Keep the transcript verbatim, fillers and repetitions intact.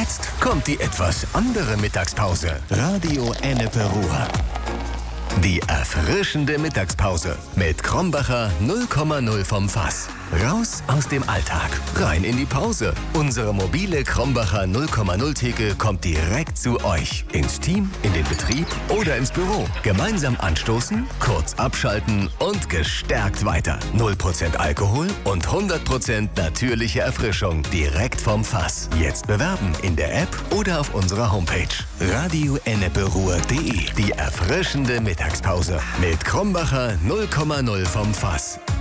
Jetzt kommt die etwas andere Mittagspause. Radio Ennepe Ruhr. Die erfrischende Mittagspause mit Krombacher null Komma null vom Fass. Raus aus dem Alltag, rein in die Pause. Unsere mobile Krombacher null Komma null Theke kommt direkt zu euch. Ins Team, in den Betrieb oder ins Büro. Gemeinsam anstoßen, kurz abschalten und gestärkt weiter. null Prozent Alkohol und hundert Prozent natürliche Erfrischung direkt vom Fass. Jetzt bewerben in der App oder auf unserer Homepage. radio ennepe ruhr punkt de. Die erfrischende Mittagspause mit Krombacher null Komma null vom Fass.